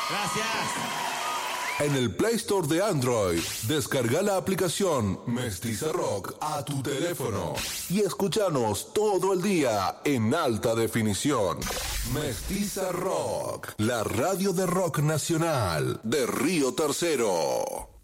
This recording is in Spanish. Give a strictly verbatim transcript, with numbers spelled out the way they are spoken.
Gracias. En el Play Store de Android, descarga la aplicación Mestiza Rock a tu teléfono y escúchanos todo el día en alta definición. Mestiza Rock, la radio de rock nacional de Río Tercero.